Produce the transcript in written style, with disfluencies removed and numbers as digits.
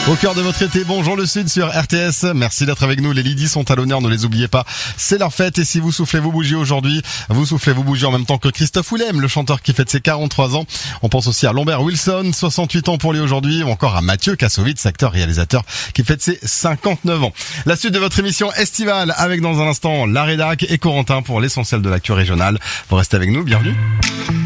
Au cœur de votre été, bonjour le Sud sur RTS. Merci d'être avec nous. Les Lydie sont à l'honneur, ne les oubliez pas. C'est leur fête et si vous soufflez vos bougies aujourd'hui, vous soufflez vos bougies en même temps que Christophe Willem, le chanteur qui fête ses 43 ans. On pense aussi à Lambert Wilson, 68 ans pour lui aujourd'hui, ou encore à Mathieu Kassovitz, acteur réalisateur qui fête ses 59 ans. La suite de votre émission estivale avec dans un instant la rédac et Corentin pour l'essentiel de l'actu régionale. Vous restez avec nous, bienvenue.